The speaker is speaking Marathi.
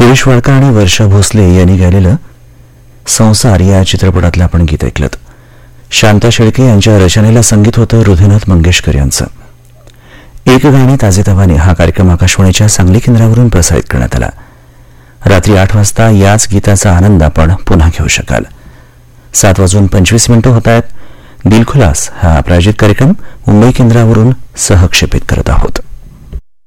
सुरेश वाडकर आणि वर्षा भोसले यांनी गायलेलं संसार या चित्रपटातलं आपण गीत ऐकलं. शांता शेळके यांच्या रचनेला संगीत होतं हृदयनाथ मंगेशकर यांचं. एक गाणी ताजेतवाने हा कार्यक्रम आकाशवाणीच्या सांगली केंद्रावरून प्रसारित करण्यात आला. रात्री 8 वाजता याच गीताचा आनंद आपण पुन्हा घेऊ शकाल. 7:25 होत आहेत. दिलखुलास हा प्रायोजित कार्यक्रम मुंबई केंद्रावरून सहक्षेपित करत आहोत.